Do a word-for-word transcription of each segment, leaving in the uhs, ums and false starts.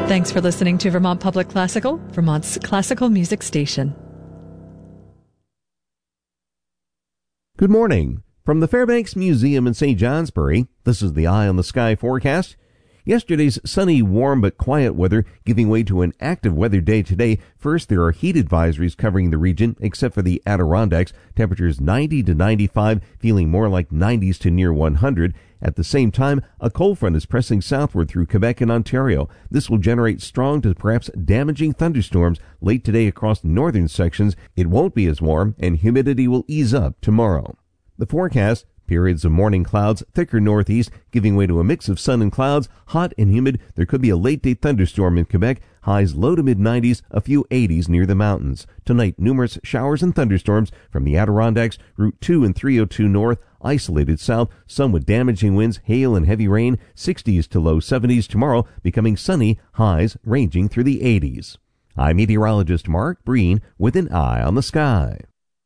Thanks for listening to Vermont Public Classical, Vermont's classical music station. Good morning. From the Fairbanks Museum in Saint Johnsbury, this is the Eye on the Sky forecast. Yesterday's sunny, warm, but quiet weather giving way to an active weather day today. First, there are heat advisories covering the region, except for the Adirondacks. Temperatures ninety to ninety-five, feeling more like nineties to near one hundred. At the same time, a cold front is pressing southward through Quebec and Ontario. This will generate strong to perhaps damaging thunderstorms late today across northern sections. It won't be as warm, and humidity will ease up tomorrow. The forecast: periods of morning clouds, thicker northeast, giving way to a mix of sun and clouds, hot and humid. There could be a late-day thunderstorm in Quebec. Highs low to mid-nineties, a few eighties near the mountains. Tonight, numerous showers and thunderstorms from the Adirondacks, Route two and three oh two north, isolated south, some with damaging winds, hail, and heavy rain. sixties to low seventies tomorrow, becoming sunny, highs ranging through the eighties. I'm meteorologist Mark Breen with an Eye on the Sky.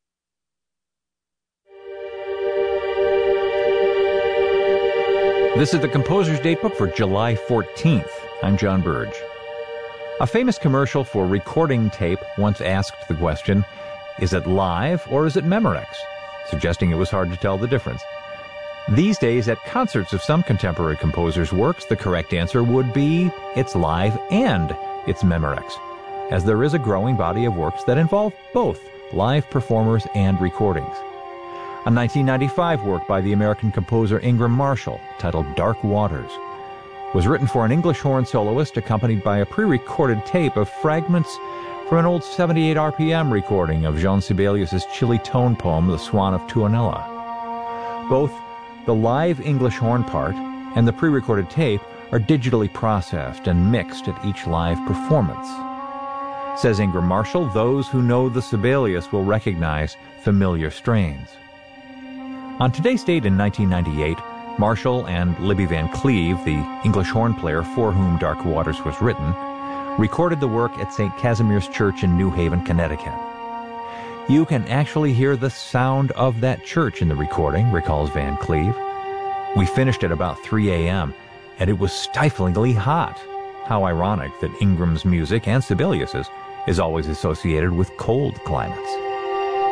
This is the Composer's Datebook for July fourteenth. I'm John Burge. A famous commercial for recording tape once asked the question, is it live or is it Memorex? Suggesting it was hard to tell the difference. These days, at concerts of some contemporary composers' works, the correct answer would be it's live and it's Memorex, as there is a growing body of works that involve both live performers and recordings. A nineteen ninety-five work by the American composer Ingram Marshall, titled Dark Waters, was written for an English horn soloist accompanied by a pre-recorded tape of fragments from an old seventy-eight R P M recording of Jean Sibelius's chilly tone poem, The Swan of Tuonela. Both the live English horn part and the pre-recorded tape are digitally processed and mixed at each live performance. Says Ingram Marshall, those who know the Sibelius will recognize familiar strains. On today's date in nineteen ninety-eight, Marshall and Libby Van Cleve, the English horn player for whom Dark Waters was written, recorded the work at Saint Casimir's Church in New Haven, Connecticut. You can actually hear the sound of that church in the recording, recalls Van Cleve. We finished at about three a.m., and it was stiflingly hot. How ironic that Ingram's music, and Sibelius's, is always associated with cold climates.